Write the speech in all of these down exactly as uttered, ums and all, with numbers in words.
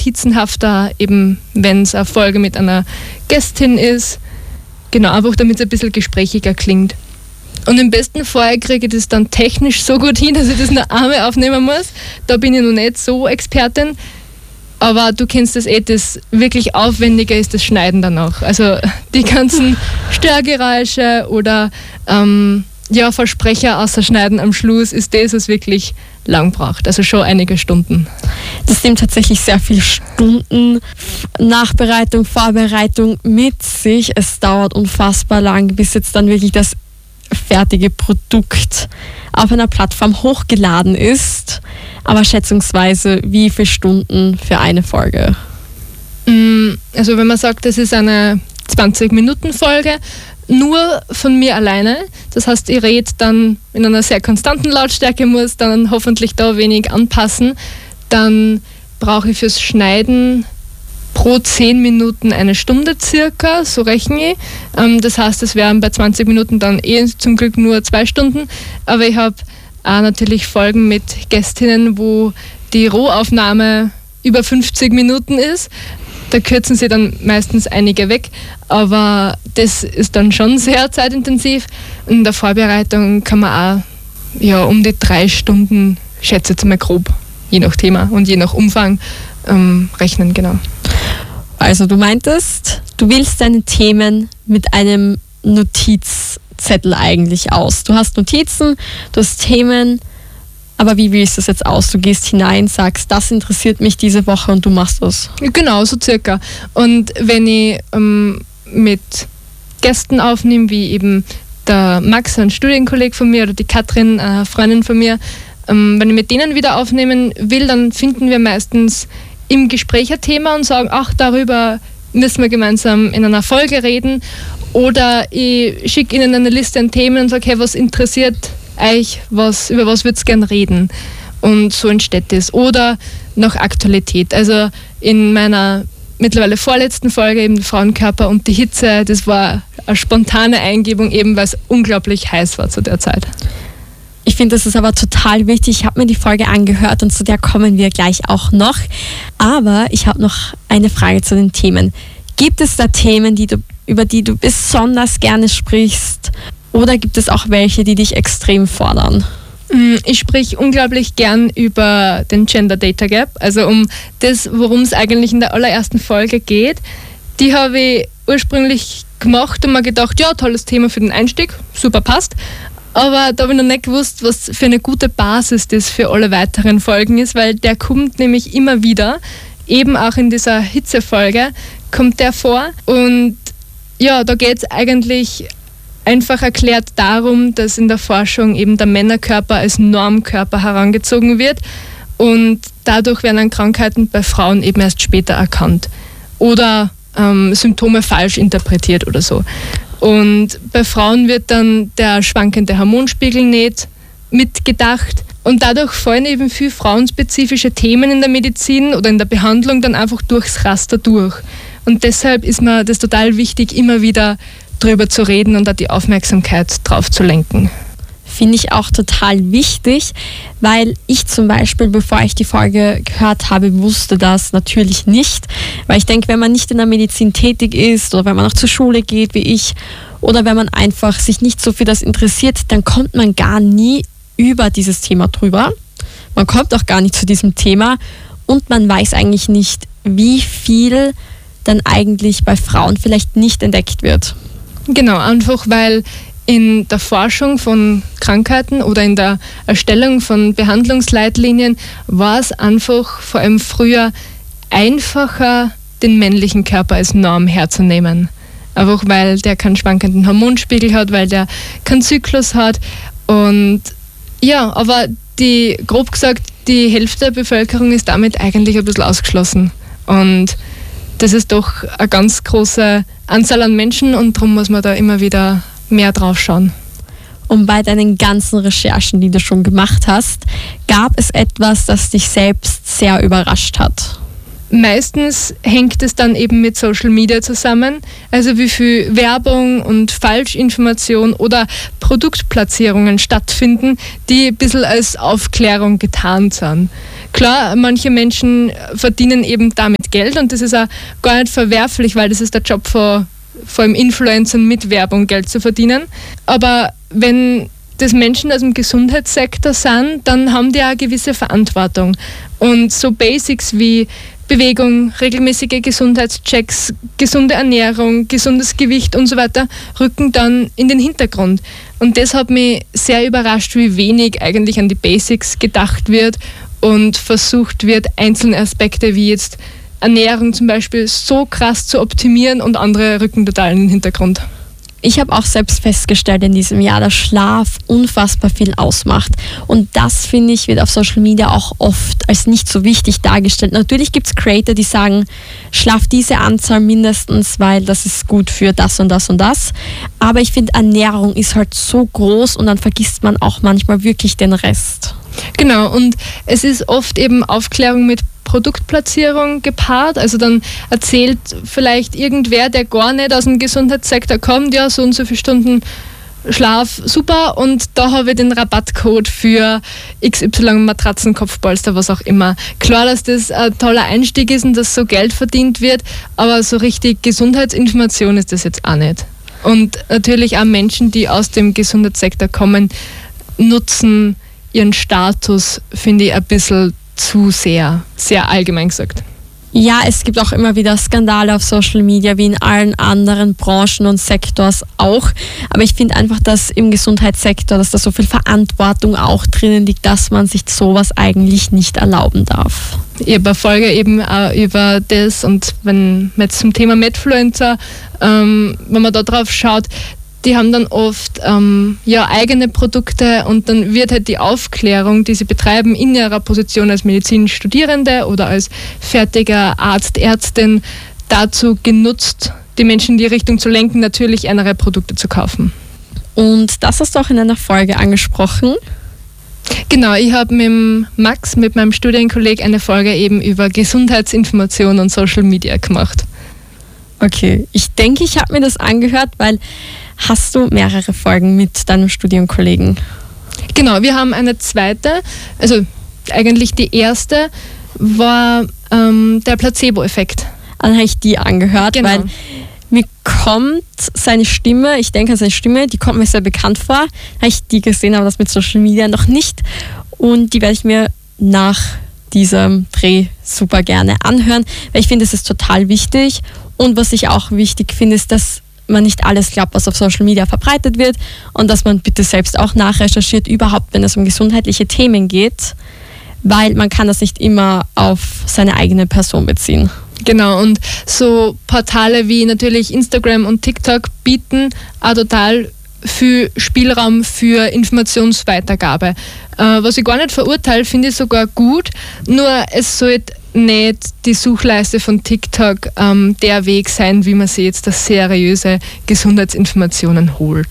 notizenhafter, eben wenn es eine Folge mit einer Gästin ist. Genau, einfach damit es ein bisschen gesprächiger klingt. Und im besten Fall kriege ich das dann technisch so gut hin, dass ich das nur einmal aufnehmen muss. Da bin ich noch nicht so Expertin. Aber du kennst das eh, das wirklich Aufwendige ist das Schneiden dann auch. Also die ganzen Störgeräusche oder ähm, ja, Versprecher außer Schneiden am Schluss ist das, was wirklich lang braucht. Also schon einige Stunden. Das nimmt tatsächlich sehr viele Stunden Nachbereitung, Vorbereitung mit sich. Es dauert unfassbar lang, bis jetzt dann wirklich das fertige Produkt auf einer Plattform hochgeladen ist. Aber schätzungsweise wie viele Stunden für eine Folge? Also wenn man sagt, das ist eine zwanzig-Minuten-Folge, nur von mir alleine. Das heißt, ich rede dann in einer sehr konstanten Lautstärke, muss dann hoffentlich da wenig anpassen. Dann brauche ich fürs Schneiden pro zehn Minuten eine Stunde circa, so rechne ich. Ähm, das heißt, es wären bei zwanzig Minuten dann eh zum Glück nur zwei Stunden. Aber ich habe auch natürlich Folgen mit Gästinnen, wo die Rohaufnahme über fünfzig Minuten ist. Da kürzen sie dann meistens einige weg, aber das ist dann schon sehr zeitintensiv. In der Vorbereitung kann man auch ja, um die drei Stunden, schätze jetzt mal grob, je nach Thema und je nach Umfang, ähm, rechnen, genau. Also du meintest, du wählst deine Themen mit einem Notizzettel eigentlich aus. Du hast Notizen, du hast Themen, aber wie wählst du das jetzt aus? Du gehst hinein, sagst, das interessiert mich diese Woche und du machst das. Genau, so circa. Und wenn ich ähm, mit Gästen aufnehme, wie eben der Max, ein Studienkolleg von mir, oder die Katrin, eine Freundin von mir, ähm, wenn ich mit denen wieder aufnehmen will, dann finden wir meistens im Gespräch ein Thema und sagen, ach, darüber müssen wir gemeinsam in einer Folge reden. Oder ich schicke ihnen eine Liste an Themen und sage, hey, was interessiert euch, was, über was würdet ihr gerne reden? Und so entsteht das. Oder nach Aktualität. Also in meiner mittlerweile vorletzten Folge, eben Frauenkörper und die Hitze, das war eine spontane Eingebung, eben weil es unglaublich heiß war zu der Zeit. Ich finde, das ist aber total wichtig. Ich habe mir die Folge angehört und zu der kommen wir gleich auch noch. Aber ich habe noch eine Frage zu den Themen. Gibt es da Themen, die du, über die du besonders gerne sprichst? Oder gibt es auch welche, die dich extrem fordern? Ich spreche unglaublich gern über den Gender Data Gap, also um das, worum es eigentlich in der allerersten Folge geht. Die habe ich ursprünglich gemacht und mir gedacht, ja, tolles Thema für den Einstieg, super passt. Aber da habe ich noch nicht gewusst, was für eine gute Basis das für alle weiteren Folgen ist, weil der kommt nämlich immer wieder, eben auch in dieser Hitzefolge kommt der vor. Und ja, da geht es eigentlich einfach erklärt darum, dass in der Forschung eben der Männerkörper als Normkörper herangezogen wird und dadurch werden dann Krankheiten bei Frauen eben erst später erkannt oder ähm, Symptome falsch interpretiert oder so. Und bei Frauen wird dann der schwankende Hormonspiegel nicht mitgedacht und dadurch fallen eben viele frauenspezifische Themen in der Medizin oder in der Behandlung dann einfach durchs Raster durch. Und deshalb ist mir das total wichtig, immer wieder drüber zu reden und da die Aufmerksamkeit drauf zu lenken. Finde ich auch total wichtig, weil ich zum Beispiel, bevor ich die Folge gehört habe, wusste das natürlich nicht. Weil ich denke, wenn man nicht in der Medizin tätig ist oder wenn man noch zur Schule geht wie ich oder wenn man einfach sich nicht so für das interessiert, dann kommt man gar nie über dieses Thema drüber. Man kommt auch gar nicht zu diesem Thema und man weiß eigentlich nicht, wie viel dann eigentlich bei Frauen vielleicht nicht entdeckt wird. Genau, einfach weil in der Forschung von Krankheiten oder in der Erstellung von Behandlungsleitlinien war es einfach vor allem früher einfacher, den männlichen Körper als Norm herzunehmen. Einfach weil der keinen schwankenden Hormonspiegel hat, weil der keinen Zyklus hat. Und ja, aber die, grob gesagt, die Hälfte der Bevölkerung ist damit eigentlich ein bisschen ausgeschlossen. Und das ist doch eine ganz große Anzahl an Menschen und darum muss man da immer wieder mehr drauf schauen. Und bei deinen ganzen Recherchen, die du schon gemacht hast, gab es etwas, das dich selbst sehr überrascht hat? Meistens hängt es dann eben mit Social Media zusammen, also wie viel Werbung und Falschinformation oder Produktplatzierungen stattfinden, die ein bisschen als Aufklärung getarnt sind. Klar, manche Menschen verdienen eben damit Geld und das ist auch gar nicht verwerflich, weil das ist der Job von vor allem Influencern mit Werbung Geld zu verdienen. Aber wenn das Menschen aus dem Gesundheitssektor sind, dann haben die auch eine gewisse Verantwortung. Und so Basics wie Bewegung, regelmäßige Gesundheitschecks, gesunde Ernährung, gesundes Gewicht und so weiter rücken dann in den Hintergrund. Und das hat mich sehr überrascht, wie wenig eigentlich an die Basics gedacht wird und versucht wird, einzelne Aspekte wie jetzt Ernährung zum Beispiel so krass zu optimieren und andere rücken total in den Hintergrund. Ich habe auch selbst festgestellt in diesem Jahr, dass Schlaf unfassbar viel ausmacht. Und das, finde ich, wird auf Social Media auch oft als nicht so wichtig dargestellt. Natürlich gibt es Creator, die sagen, schlaf diese Anzahl mindestens, weil das ist gut für das und das und das. Aber ich finde, Ernährung ist halt so groß und dann vergisst man auch manchmal wirklich den Rest. Genau, und es ist oft eben Aufklärung mit Produktplatzierung gepaart. Also dann erzählt vielleicht irgendwer, der gar nicht aus dem Gesundheitssektor kommt, ja, so und so viele Stunden Schlaf, super, und da habe ich den Rabattcode für X Y Matratzen, Kopfpolster, was auch immer. Klar, dass das ein toller Einstieg ist und dass so Geld verdient wird, aber so richtig Gesundheitsinformation ist das jetzt auch nicht. Und natürlich auch Menschen, die aus dem Gesundheitssektor kommen, nutzen ihren Status, finde ich, ein bisschen zu sehr, sehr allgemein gesagt. Ja, es gibt auch immer wieder Skandale auf Social Media, wie in allen anderen Branchen und Sektors auch. Aber ich finde einfach, dass im Gesundheitssektor, dass da so viel Verantwortung auch drinnen liegt, dass man sich sowas eigentlich nicht erlauben darf. Ich habe eine Folge eben auch über das, und wenn man jetzt zum Thema Medfluencer, ähm, wenn man da drauf schaut, die haben dann oft ähm, ja, eigene Produkte und dann wird halt die Aufklärung, die sie betreiben, in ihrer Position als Medizinstudierende oder als fertiger Arzt, Ärztin dazu genutzt, die Menschen in die Richtung zu lenken, natürlich andere Produkte zu kaufen. Und das hast du auch in einer Folge angesprochen. Genau, ich habe mit Max, mit meinem Studienkolleg, eine Folge eben über Gesundheitsinformation und Social Media gemacht. Okay, ich denke, ich habe mir das angehört, weil hast du mehrere Folgen mit deinem Studienkollegen? Genau, wir haben eine zweite, also eigentlich die erste war ähm, der Placebo-Effekt. Dann habe ich die angehört, genau. Weil mir kommt seine Stimme, ich denke an seine Stimme, die kommt mir sehr bekannt vor. Habe ich die gesehen, aber das mit Social Media noch nicht. Und die werde ich mir nach diesem Dreh super gerne anhören, weil ich finde, es ist total wichtig. Und was ich auch wichtig finde, ist, dass man nicht alles glaubt, was auf Social Media verbreitet wird, und dass man bitte selbst auch nachrecherchiert, überhaupt, wenn es um gesundheitliche Themen geht, weil man kann das nicht immer auf seine eigene Person beziehen. Genau, und so Portale wie natürlich Instagram und TikTok bieten auch total viel Spielraum für Informationsweitergabe. Äh, was ich gar nicht verurteile, finde ich sogar gut, nur es sollte nicht die Suchleiste von TikTok ähm, der Weg sein, wie man sich jetzt das seriöse Gesundheitsinformationen holt.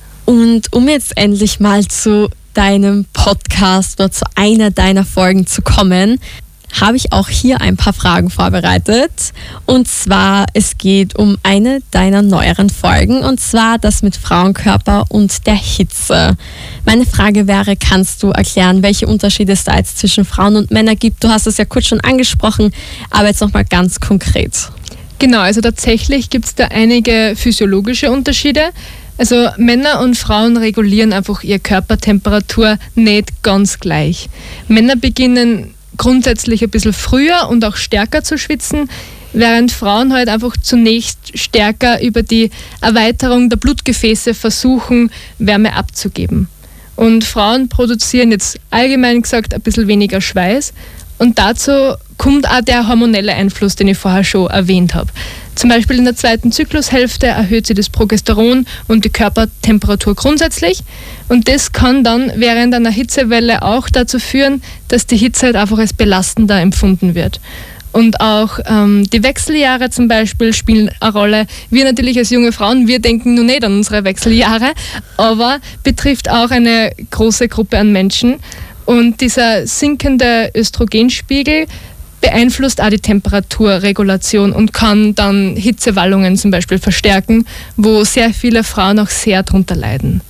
Und um jetzt endlich mal zu deinem Podcast oder zu einer deiner Folgen zu kommen, habe ich auch hier ein paar Fragen vorbereitet. Und zwar, es geht um eine deiner neueren Folgen, und zwar das mit Frauenkörper und der Hitze. Meine Frage wäre, kannst du erklären, welche Unterschiede es da jetzt zwischen Frauen und Männern gibt? Du hast es ja kurz schon angesprochen, aber jetzt nochmal ganz konkret. Genau, also tatsächlich gibt es da einige physiologische Unterschiede. Also Männer und Frauen regulieren einfach ihre Körpertemperatur nicht ganz gleich. Männer beginnen grundsätzlich ein bisschen früher und auch stärker zu schwitzen, während Frauen halt einfach zunächst stärker über die Erweiterung der Blutgefäße versuchen, Wärme abzugeben. Und Frauen produzieren jetzt allgemein gesagt ein bisschen weniger Schweiß, und dazu kommt auch der hormonelle Einfluss, den ich vorher schon erwähnt habe. Zum Beispiel in der zweiten Zyklushälfte erhöht sich das Progesteron und die Körpertemperatur grundsätzlich. Und das kann dann während einer Hitzewelle auch dazu führen, dass die Hitze halt einfach als belastender empfunden wird. Und auch ähm, die Wechseljahre zum Beispiel spielen eine Rolle. Wir natürlich als junge Frauen, wir denken nur nicht an unsere Wechseljahre, aber betrifft auch eine große Gruppe an Menschen. Und dieser sinkende Östrogenspiegel beeinflusst auch die Temperaturregulation und kann dann Hitzewallungen zum Beispiel verstärken, wo sehr viele Frauen auch sehr drunter leiden.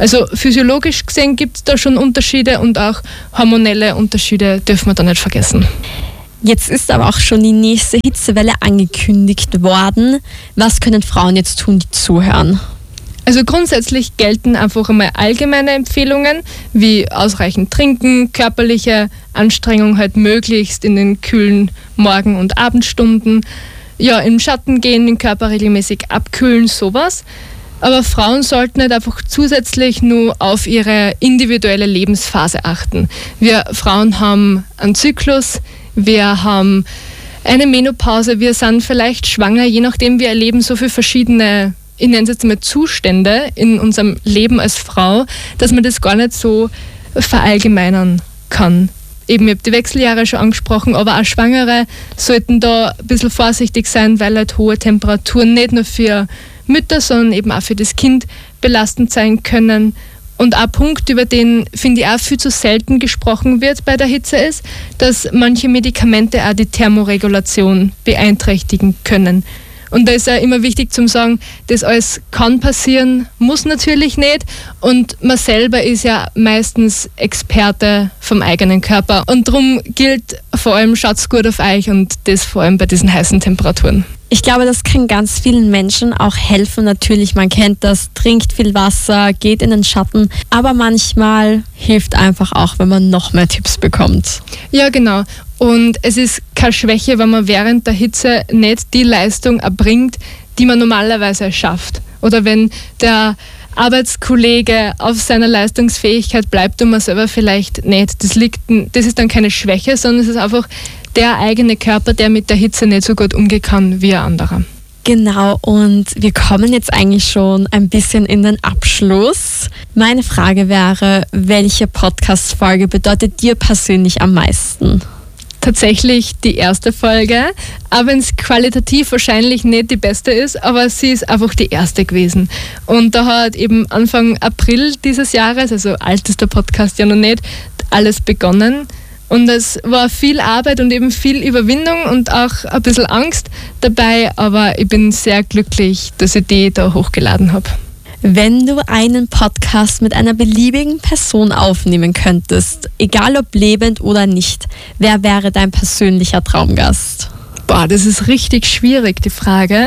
Also physiologisch gesehen gibt es da schon Unterschiede und auch hormonelle Unterschiede dürfen wir da nicht vergessen. Jetzt ist aber auch schon die nächste Hitzewelle angekündigt worden. Was können Frauen jetzt tun, die zuhören? Also grundsätzlich gelten einfach einmal allgemeine Empfehlungen, wie ausreichend trinken, körperliche Anstrengung halt möglichst in den kühlen Morgen- und Abendstunden, ja, im Schatten gehen, den Körper regelmäßig abkühlen, sowas. Aber Frauen sollten halt einfach zusätzlich nur auf ihre individuelle Lebensphase achten. Wir Frauen haben einen Zyklus, wir haben eine Menopause, wir sind vielleicht schwanger, je nachdem, wir erleben so viele verschiedene, ich nenne es jetzt mal Zustände in unserem Leben als Frau, dass man das gar nicht so verallgemeinern kann. Eben, ich habe die Wechseljahre schon angesprochen, aber auch Schwangere sollten da ein bisschen vorsichtig sein, weil halt hohe Temperaturen nicht nur für Mütter, sondern eben auch für das Kind belastend sein können. Und ein Punkt, über den, finde ich, auch viel zu selten gesprochen wird bei der Hitze ist, dass manche Medikamente auch die Thermoregulation beeinträchtigen können. Und da ist ja immer wichtig zu sagen, das alles kann passieren, muss natürlich nicht. Und man selber ist ja meistens Experte vom eigenen Körper. Und darum gilt vor allem, schaut's gut auf euch und das vor allem bei diesen heißen Temperaturen. Ich glaube, das kann ganz vielen Menschen auch helfen. Natürlich, man kennt das, trinkt viel Wasser, geht in den Schatten. Aber manchmal hilft einfach auch, wenn man noch mehr Tipps bekommt. Ja, genau. Und es ist keine Schwäche, wenn man während der Hitze nicht die Leistung erbringt, die man normalerweise schafft. Oder wenn der Arbeitskollege auf seiner Leistungsfähigkeit bleibt und man selber vielleicht nicht. Das liegt, das ist dann keine Schwäche, sondern es ist einfach der eigene Körper, der mit der Hitze nicht so gut umgehen kann wie ein anderer. Genau, und wir kommen jetzt eigentlich schon ein bisschen in den Abschluss. Meine Frage wäre, welche Podcast-Folge bedeutet dir persönlich am meisten? Tatsächlich die erste Folge, auch wenn es qualitativ wahrscheinlich nicht die beste ist, aber sie ist einfach die erste gewesen. Und da hat eben Anfang April dieses Jahres, also alt ist der Podcast ja noch nicht, alles begonnen. Und es war viel Arbeit und eben viel Überwindung und auch ein bisschen Angst dabei, aber ich bin sehr glücklich, dass ich die da hochgeladen habe. Wenn du einen Podcast mit einer beliebigen Person aufnehmen könntest, egal ob lebend oder nicht, wer wäre dein persönlicher Traumgast? Boah, das ist richtig schwierig, die Frage.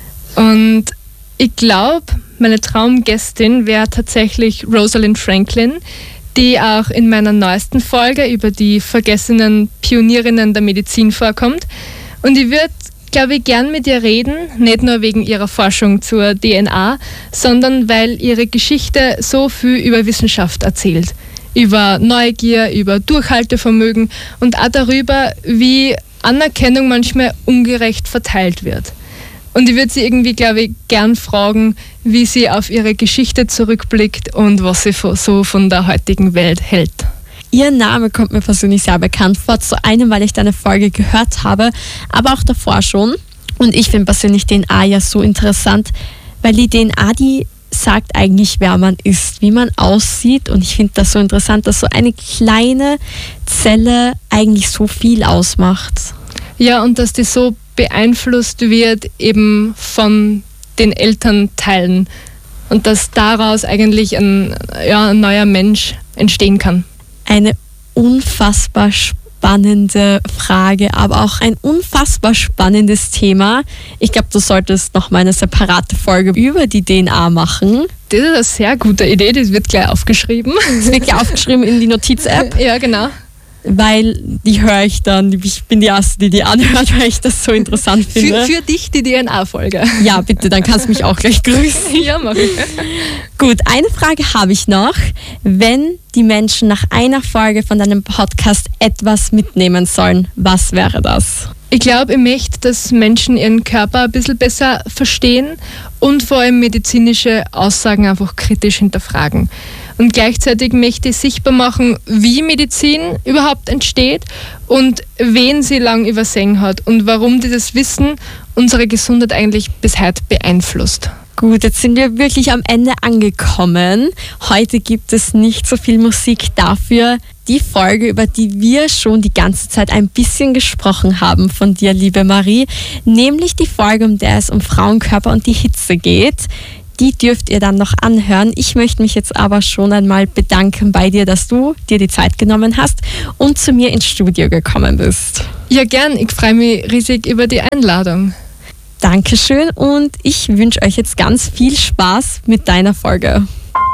Und ich glaube, meine Traumgästin wäre tatsächlich Rosalind Franklin, die auch in meiner neuesten Folge über die vergessenen Pionierinnen der Medizin vorkommt. Und ich würde, glaube ich, gern mit ihr reden, nicht nur wegen ihrer Forschung zur D N A, sondern weil ihre Geschichte so viel über Wissenschaft erzählt. Über Neugier, über Durchhaltevermögen und auch darüber, wie Anerkennung manchmal ungerecht verteilt wird. Und ich würde sie irgendwie, glaube ich, gern fragen, wie sie auf ihre Geschichte zurückblickt und was sie so von der heutigen Welt hält. Ihr Name kommt mir persönlich sehr bekannt vor, zu einem, weil ich deine Folge gehört habe, aber auch davor schon. Und ich finde persönlich D N A ja so interessant, weil die D N A, die sagt eigentlich, wer man ist, wie man aussieht. Und ich finde das so interessant, dass so eine kleine Zelle eigentlich so viel ausmacht. Ja, und dass die so beeinflusst wird eben von den Elternteilen und dass daraus eigentlich ein, ja, ein neuer Mensch entstehen kann. Eine unfassbar spannende Frage, aber auch ein unfassbar spannendes Thema. Ich glaube, du solltest noch mal eine separate Folge über die D N A machen. Das ist eine sehr gute Idee, das wird gleich aufgeschrieben. Das wird gleich aufgeschrieben in die Notiz-App. Ja, genau. Weil die höre ich dann, ich bin die Erste, die die anhört, weil ich das so interessant finde. Für, für dich die D N A-Folge. Ja, bitte, dann kannst du mich auch gleich grüßen. Ja, mach ich. Gut, eine Frage habe ich noch. Wenn die Menschen nach einer Folge von deinem Podcast etwas mitnehmen sollen, was wäre das? Ich glaube, ich möchte, dass Menschen ihren Körper ein bisschen besser verstehen und vor allem medizinische Aussagen einfach kritisch hinterfragen. Und gleichzeitig möchte ich sichtbar machen, wie Medizin überhaupt entsteht und wen sie lang übersehen hat und warum dieses Wissen unsere Gesundheit eigentlich bis heute beeinflusst. Gut, jetzt sind wir wirklich am Ende angekommen. Heute gibt es nicht so viel Musik, dafür die Folge, über die wir schon die ganze Zeit ein bisschen gesprochen haben von dir, liebe Marie, nämlich die Folge, um der es um Frauenkörper und die Hitze geht. Die dürft ihr dann noch anhören. Ich möchte mich jetzt aber schon einmal bedanken bei dir, dass du dir die Zeit genommen hast und zu mir ins Studio gekommen bist. Ja, gern. Ich freue mich riesig über die Einladung. Dankeschön und ich wünsche euch jetzt ganz viel Spaß mit deiner Folge.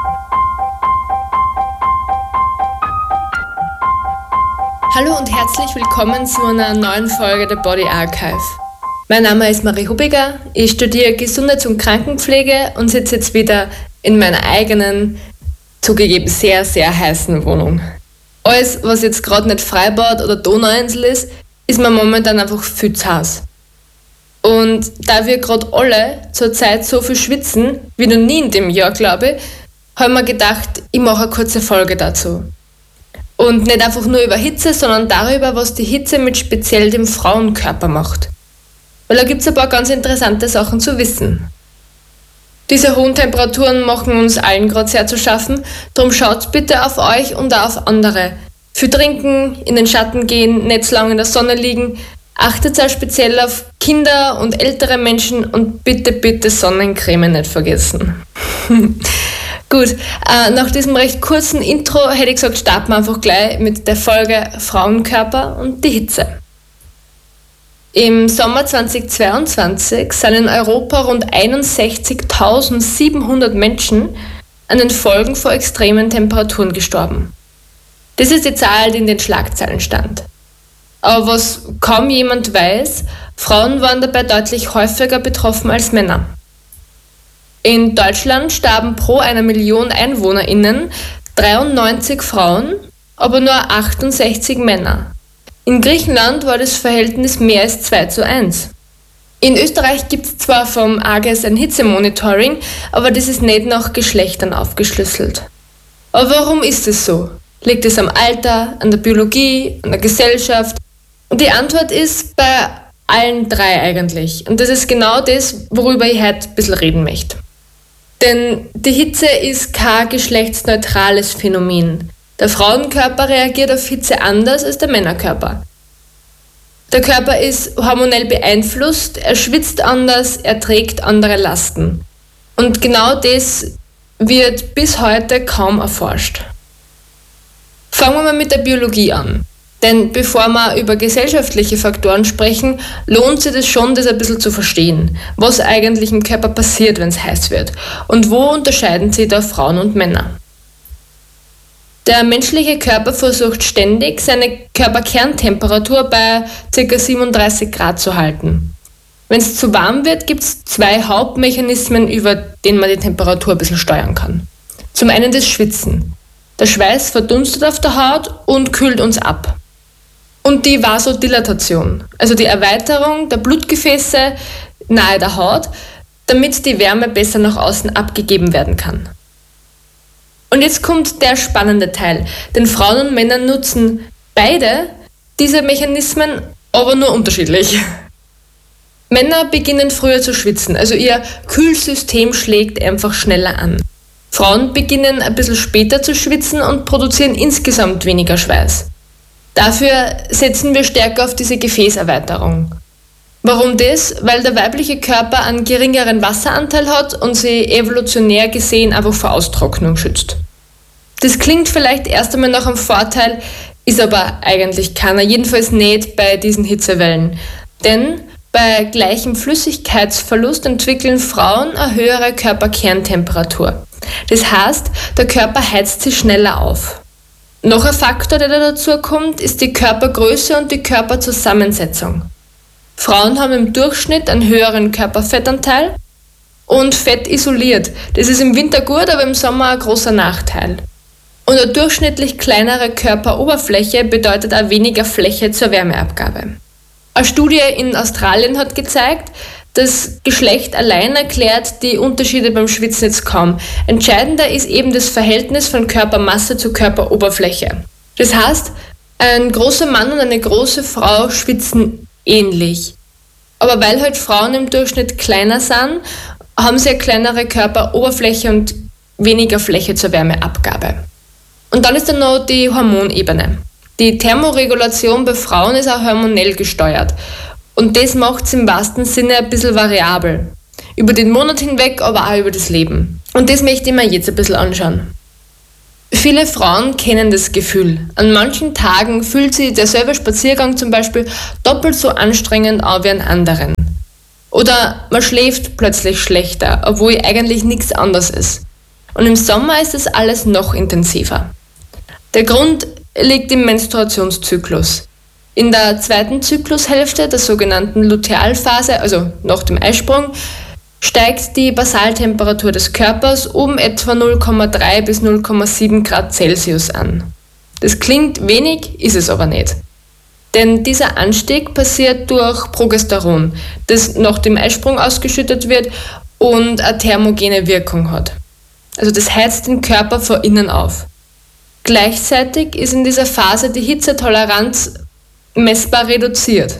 Hallo und herzlich willkommen zu einer neuen Folge der Body Archive. Mein Name ist Marie Hubiger, ich studiere Gesundheits- und Krankenpflege und sitze jetzt wieder in meiner eigenen, zugegeben sehr, sehr heißen Wohnung. Alles, was jetzt gerade nicht Freibad oder Donauinsel ist, ist mir momentan einfach viel zu heiß. Und da wir gerade alle zurzeit so viel schwitzen, wie noch nie in dem Jahr, glaube ich, habe ich mir gedacht, ich mache eine kurze Folge dazu. Und nicht einfach nur über Hitze, sondern darüber, was die Hitze mit speziell dem Frauenkörper macht. Weil da gibt es ein paar ganz interessante Sachen zu wissen. Diese hohen Temperaturen machen uns allen gerade sehr zu schaffen, darum schaut bitte auf euch und auch auf andere. Viel trinken, in den Schatten gehen, nicht zu lange in der Sonne liegen, achtet auch speziell auf Kinder und ältere Menschen und bitte, bitte Sonnencreme nicht vergessen. Gut, äh, nach diesem recht kurzen Intro hätte ich gesagt, starten wir einfach gleich mit der Folge Frauenkörper und die Hitze. Im Sommer zweitausendzweiundzwanzig sind in Europa rund einundsechzigtausendsiebenhundert Menschen an den Folgen von extremen Temperaturen gestorben. Das ist die Zahl, die in den Schlagzeilen stand. Aber was kaum jemand weiß, Frauen waren dabei deutlich häufiger betroffen als Männer. In Deutschland starben pro einer Million EinwohnerInnen dreiundneunzig Frauen, aber nur achtundsechzig Männer. In Griechenland war das Verhältnis mehr als zwei zu eins. In Österreich gibt es zwar vom A G E S ein Hitzemonitoring, aber das ist nicht nach Geschlechtern aufgeschlüsselt. Aber warum ist es so? Liegt es am Alter, an der Biologie, an der Gesellschaft? Und die Antwort ist bei allen drei eigentlich. Und das ist genau das, worüber ich heute ein bisschen reden möchte. Denn die Hitze ist kein geschlechtsneutrales Phänomen. Der Frauenkörper reagiert auf Hitze anders als der Männerkörper. Der Körper ist hormonell beeinflusst, er schwitzt anders, er trägt andere Lasten. Und genau das wird bis heute kaum erforscht. Fangen wir mal mit der Biologie an. Denn bevor wir über gesellschaftliche Faktoren sprechen, lohnt sich das schon, das ein bisschen zu verstehen, was eigentlich im Körper passiert, wenn es heiß wird und wo unterscheiden sich da Frauen und Männer. Der menschliche Körper versucht ständig, seine Körperkerntemperatur bei ca. siebenunddreißig Grad zu halten. Wenn es zu warm wird, gibt es zwei Hauptmechanismen, über denen man die Temperatur ein bisschen steuern kann. Zum einen das Schwitzen. Der Schweiß verdunstet auf der Haut und kühlt uns ab. Und die Vasodilatation, also die Erweiterung der Blutgefäße nahe der Haut, damit die Wärme besser nach außen abgegeben werden kann. Und jetzt kommt der spannende Teil, denn Frauen und Männer nutzen beide diese Mechanismen, aber nur unterschiedlich. Männer beginnen früher zu schwitzen, also ihr Kühlsystem schlägt einfach schneller an. Frauen beginnen ein bisschen später zu schwitzen und produzieren insgesamt weniger Schweiß. Dafür setzen wir stärker auf diese Gefäßerweiterung. Warum das? Weil der weibliche Körper einen geringeren Wasseranteil hat und sie evolutionär gesehen einfach vor Austrocknung schützt. Das klingt vielleicht erst einmal nach einem Vorteil, ist aber eigentlich keiner, jedenfalls nicht bei diesen Hitzewellen. Denn bei gleichem Flüssigkeitsverlust entwickeln Frauen eine höhere Körperkerntemperatur. Das heißt, der Körper heizt sich schneller auf. Noch ein Faktor, der da dazu kommt, ist die Körpergröße und die Körperzusammensetzung. Frauen haben im Durchschnitt einen höheren Körperfettanteil und Fett isoliert. Das ist im Winter gut, aber im Sommer ein großer Nachteil. Und eine durchschnittlich kleinere Körperoberfläche bedeutet auch weniger Fläche zur Wärmeabgabe. Eine Studie in Australien hat gezeigt, das Geschlecht allein erklärt die Unterschiede beim Schwitzen jetzt kaum. Entscheidender ist eben das Verhältnis von Körpermasse zu Körperoberfläche. Das heißt, ein großer Mann und eine große Frau schwitzen ähnlich. Aber weil halt Frauen im Durchschnitt kleiner sind, haben sie eine kleinere Körperoberfläche und weniger Fläche zur Wärmeabgabe. Und dann ist dann noch die Hormonebene. Die Thermoregulation bei Frauen ist auch hormonell gesteuert. Und das macht es im wahrsten Sinne ein bisschen variabel. Über den Monat hinweg, aber auch über das Leben. Und das möchte ich mir jetzt ein bisschen anschauen. Viele Frauen kennen das Gefühl. An manchen Tagen fühlt sich derselbe Spaziergang zum Beispiel doppelt so anstrengend an wie an anderen. Oder man schläft plötzlich schlechter, obwohl eigentlich nichts anderes ist. Und im Sommer ist das alles noch intensiver. Der Grund liegt im Menstruationszyklus. In der zweiten Zyklushälfte, der sogenannten Lutealphase, also nach dem Eisprung, steigt die Basaltemperatur des Körpers um etwa null Komma drei bis null Komma sieben Grad Celsius an. Das klingt wenig, ist es aber nicht. Denn dieser Anstieg passiert durch Progesteron, das nach dem Eisprung ausgeschüttet wird und eine thermogene Wirkung hat. Also das heizt den Körper von innen auf. Gleichzeitig ist in dieser Phase die Hitzetoleranz messbar reduziert.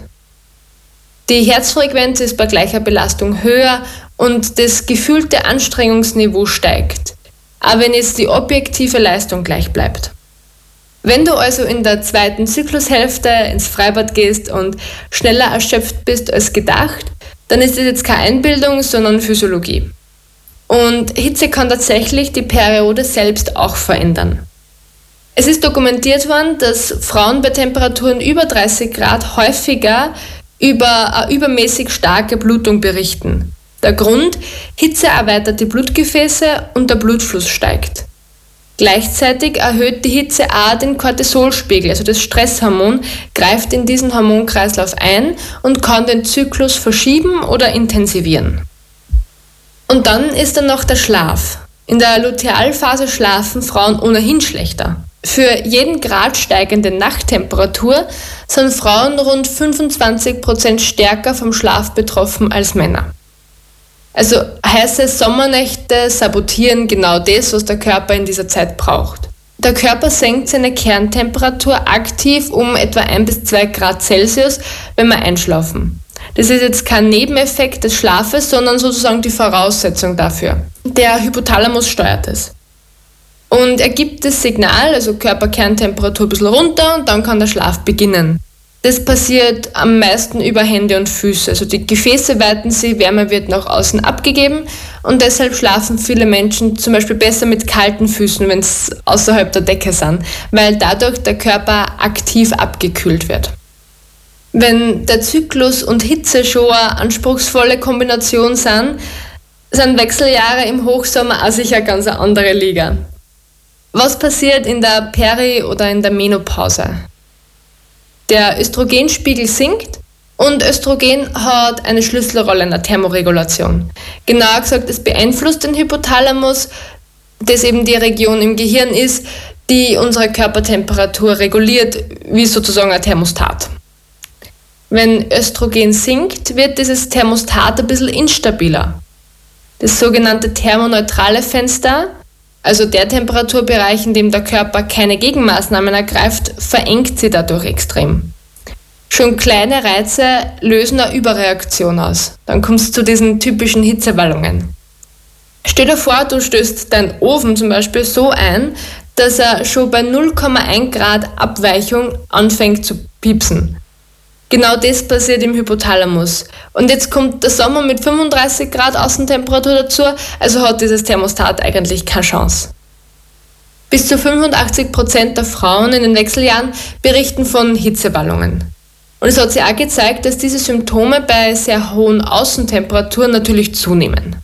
Die Herzfrequenz ist bei gleicher Belastung höher und das gefühlte Anstrengungsniveau steigt, auch wenn jetzt die objektive Leistung gleich bleibt. Wenn du also in der zweiten Zyklushälfte ins Freibad gehst und schneller erschöpft bist als gedacht, dann ist das jetzt keine Einbildung, sondern Physiologie. Und Hitze kann tatsächlich die Periode selbst auch verändern. Es ist dokumentiert worden, dass Frauen bei Temperaturen über dreißig Grad häufiger über eine übermäßig starke Blutung berichten. Der Grund: Hitze erweitert die Blutgefäße und der Blutfluss steigt. Gleichzeitig erhöht die Hitze auch den Cortisolspiegel, also das Stresshormon, greift in diesen Hormonkreislauf ein und kann den Zyklus verschieben oder intensivieren. Und dann ist dann noch der Schlaf. In der Lutealphase schlafen Frauen ohnehin schlechter. Für jeden Grad steigende Nachttemperatur sind Frauen rund fünfundzwanzig Prozent stärker vom Schlaf betroffen als Männer. Also heiße Sommernächte sabotieren genau das, was der Körper in dieser Zeit braucht. Der Körper senkt seine Kerntemperatur aktiv um etwa ein bis zwei Grad Celsius, wenn wir einschlafen. Das ist jetzt kein Nebeneffekt des Schlafes, sondern sozusagen die Voraussetzung dafür. Der Hypothalamus steuert es. Und er gibt das Signal, also Körperkerntemperatur ein bisschen runter und dann kann der Schlaf beginnen. Das passiert am meisten über Hände und Füße. Also die Gefäße weiten sich, Wärme wird nach außen abgegeben und deshalb schlafen viele Menschen zum Beispiel besser mit kalten Füßen, wenn es außerhalb der Decke sind, weil dadurch der Körper aktiv abgekühlt wird. Wenn der Zyklus und Hitze schon eine anspruchsvolle Kombination sind, sind Wechseljahre im Hochsommer auch sicher ganz eine andere Liga. Was passiert in der Peri- oder in der Menopause? Der Östrogenspiegel sinkt und Östrogen hat eine Schlüsselrolle in der Thermoregulation. Genauer gesagt, es beeinflusst den Hypothalamus, das eben die Region im Gehirn ist, die unsere Körpertemperatur reguliert, wie sozusagen ein Thermostat. Wenn Östrogen sinkt, wird dieses Thermostat ein bisschen instabiler. Das sogenannte thermoneutrale Fenster, also der Temperaturbereich, in dem der Körper keine Gegenmaßnahmen ergreift, verengt sich dadurch extrem. Schon kleine Reize lösen eine Überreaktion aus. Dann kommst du zu diesen typischen Hitzewallungen. Stell dir vor, du stößt deinen Ofen zum Beispiel so ein, dass er schon bei null Komma eins Grad Abweichung anfängt zu piepsen. Genau das passiert im Hypothalamus. Und jetzt kommt der Sommer mit fünfunddreißig Grad Außentemperatur dazu, also hat dieses Thermostat eigentlich keine Chance. Bis zu fünfundachtzig Prozent der Frauen in den Wechseljahren berichten von Hitzewallungen. Und es hat sich auch gezeigt, dass diese Symptome bei sehr hohen Außentemperaturen natürlich zunehmen.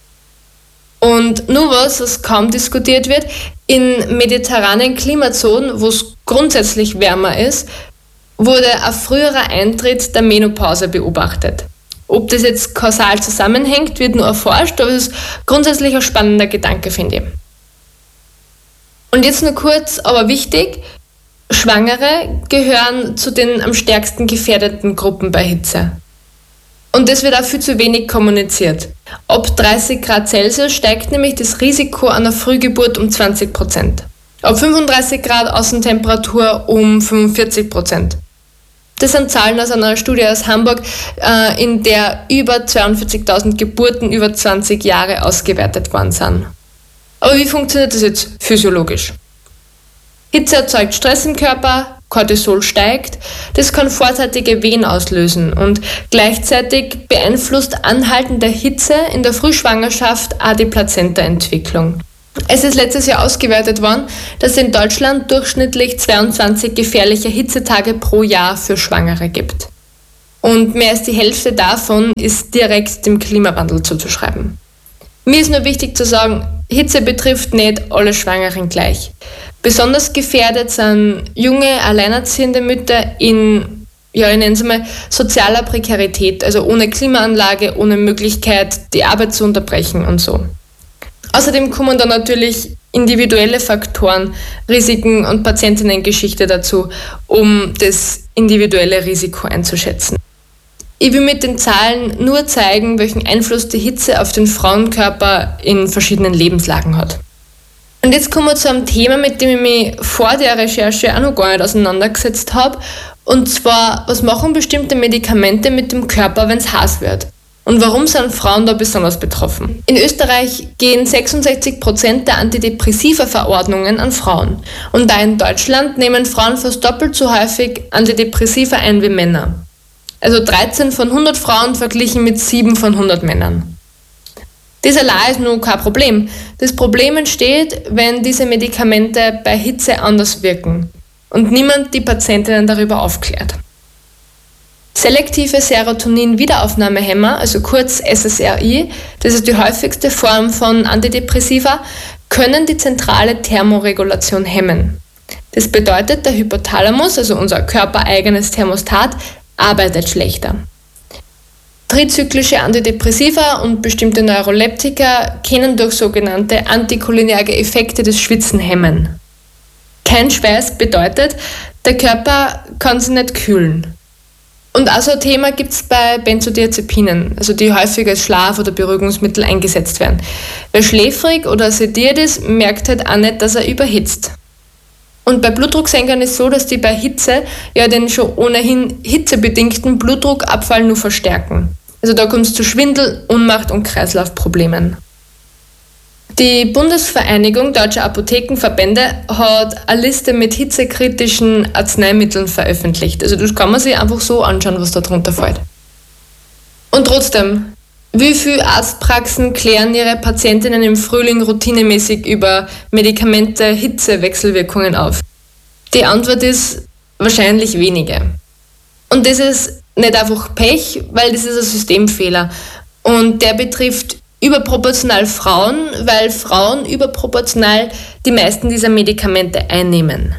Und nur was, was kaum diskutiert wird, in mediterranen Klimazonen, wo es grundsätzlich wärmer ist, wurde ein früherer Eintritt der Menopause beobachtet. Ob das jetzt kausal zusammenhängt, wird nur erforscht, aber es ist grundsätzlich ein spannender Gedanke, finde ich. Und jetzt nur kurz, aber wichtig, Schwangere gehören zu den am stärksten gefährdeten Gruppen bei Hitze. Und das wird auch viel zu wenig kommuniziert. Ab dreißig Grad Celsius steigt nämlich das Risiko einer Frühgeburt um zwanzig Prozent. Ab fünfunddreißig Grad Außentemperatur um fünfundvierzig Prozent. Das sind Zahlen aus einer Studie aus Hamburg, äh, in der über zweiundvierzigtausend Geburten über zwanzig Jahre ausgewertet worden sind. Aber wie funktioniert das jetzt physiologisch? Hitze erzeugt Stress im Körper, Cortisol steigt. Das kann vorzeitige Wehen auslösen und gleichzeitig beeinflusst anhaltende Hitze in der Frühschwangerschaft auch die Plazentaentwicklung. Es ist letztes Jahr ausgewertet worden, dass es in Deutschland durchschnittlich zweiundzwanzig gefährliche Hitzetage pro Jahr für Schwangere gibt. Und mehr als die Hälfte davon ist direkt dem Klimawandel zuzuschreiben. Mir ist nur wichtig zu sagen, Hitze betrifft nicht alle Schwangeren gleich. Besonders gefährdet sind junge, alleinerziehende Mütter in, ja, ich nenne es mal, sozialer Prekarität, also ohne Klimaanlage, ohne Möglichkeit, die Arbeit zu unterbrechen und so. Außerdem kommen dann natürlich individuelle Faktoren, Risiken und Patientinnengeschichte dazu, um das individuelle Risiko einzuschätzen. Ich will mit den Zahlen nur zeigen, welchen Einfluss die Hitze auf den Frauenkörper in verschiedenen Lebenslagen hat. Und jetzt kommen wir zu einem Thema, mit dem ich mich vor der Recherche auch noch gar nicht auseinandergesetzt habe. Und zwar, was machen bestimmte Medikamente mit dem Körper, wenn es heiß wird? Und warum sind Frauen da besonders betroffen? In Österreich gehen sechsundsechzig Prozent der Antidepressiva-Verordnungen an Frauen. Und da in Deutschland nehmen Frauen fast doppelt so häufig Antidepressiva ein wie Männer. Also dreizehn von hundert Frauen verglichen mit sieben von hundert Männern. Das allein ist nur kein Problem. Das Problem entsteht, wenn diese Medikamente bei Hitze anders wirken und niemand die Patientinnen darüber aufklärt. Selektive Serotonin-Wiederaufnahmehämmer, also kurz S S R I, das ist die häufigste Form von Antidepressiva, können die zentrale Thermoregulation hemmen. Das bedeutet, der Hypothalamus, also unser körpereigenes Thermostat, arbeitet schlechter. Trizyklische Antidepressiva und bestimmte Neuroleptika können durch sogenannte anticholinerge Effekte das Schwitzen hemmen. Kein Schweiß bedeutet, der Körper kann sich nicht kühlen. Und auch so ein Thema gibt es bei Benzodiazepinen, also die häufig als Schlaf- oder Beruhigungsmittel eingesetzt werden. Wer schläfrig oder sediert ist, merkt halt auch nicht, dass er überhitzt. Und bei Blutdrucksenkern ist es so, dass die bei Hitze ja den schon ohnehin hitzebedingten Blutdruckabfall nur verstärken. Also da kommt es zu Schwindel, Ohnmacht und Kreislaufproblemen. Die Bundesvereinigung Deutscher Apothekenverbände hat eine Liste mit hitzekritischen Arzneimitteln veröffentlicht. Also das kann man sich einfach so anschauen, was da drunter fällt. Und trotzdem, wie viele Arztpraxen klären ihre Patientinnen im Frühling routinemäßig über Medikamente, Hitzewechselwirkungen auf? Die Antwort ist wahrscheinlich wenige. Und das ist nicht einfach Pech, weil das ist ein Systemfehler. Und der betrifft überproportional Frauen, weil Frauen überproportional die meisten dieser Medikamente einnehmen.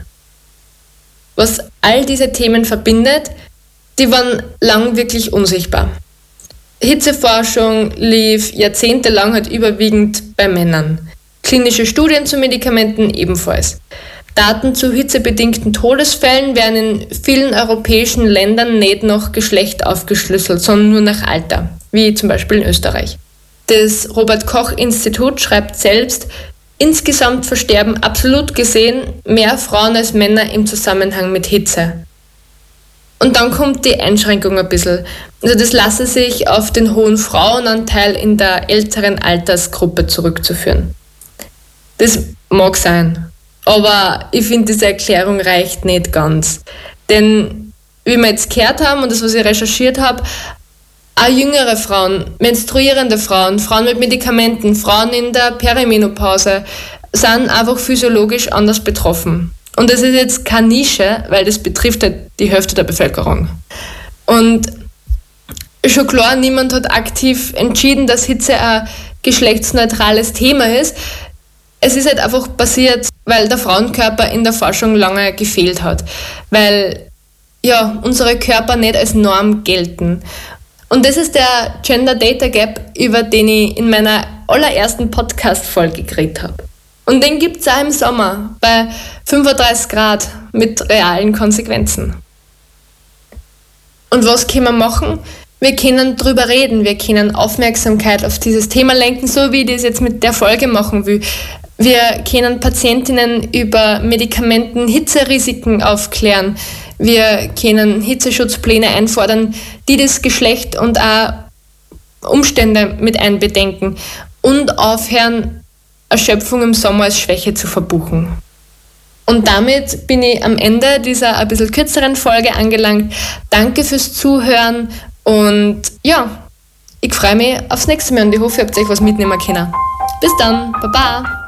Was all diese Themen verbindet, die waren lang wirklich unsichtbar. Hitzeforschung lief jahrzehntelang halt überwiegend bei Männern. Klinische Studien zu Medikamenten ebenfalls. Daten zu hitzebedingten Todesfällen werden in vielen europäischen Ländern nicht nach Geschlecht aufgeschlüsselt, sondern nur nach Alter, wie zum Beispiel in Österreich. Das Robert-Koch-Institut schreibt selbst, insgesamt versterben absolut gesehen mehr Frauen als Männer im Zusammenhang mit Hitze. Und dann kommt die Einschränkung ein bisschen. Also das lasse sich auf den hohen Frauenanteil in der älteren Altersgruppe zurückzuführen. Das mag sein, aber ich finde, diese Erklärung reicht nicht ganz. Denn wie wir jetzt gehört haben und das, was ich recherchiert habe, auch jüngere Frauen, menstruierende Frauen, Frauen mit Medikamenten, Frauen in der Perimenopause sind einfach physiologisch anders betroffen. Und das ist jetzt keine Nische, weil das betrifft halt die Hälfte der Bevölkerung. Und schon klar, niemand hat aktiv entschieden, dass Hitze ein geschlechtsneutrales Thema ist. Es ist halt einfach passiert, weil der Frauenkörper in der Forschung lange gefehlt hat. Weil ja, unsere Körper nicht als Norm gelten. Und das ist der Gender Data Gap, über den ich in meiner allerersten Podcast-Folge geredet habe. Und den gibt es auch im Sommer bei fünfunddreißig Grad mit realen Konsequenzen. Und was können wir machen? Wir können drüber reden, wir können Aufmerksamkeit auf dieses Thema lenken, so wie ich das jetzt mit der Folge machen will. Wir können Patientinnen über Medikamenten Hitzerisiken aufklären. Wir können Hitzeschutzpläne einfordern, die das Geschlecht und auch Umstände mit einbedenken und aufhören, Erschöpfung im Sommer als Schwäche zu verbuchen. Und damit bin ich am Ende dieser ein bisschen kürzeren Folge angelangt. Danke fürs Zuhören und ja, ich freue mich aufs nächste Mal und ich hoffe, ihr habt euch was mitnehmen können. Bis dann, Baba!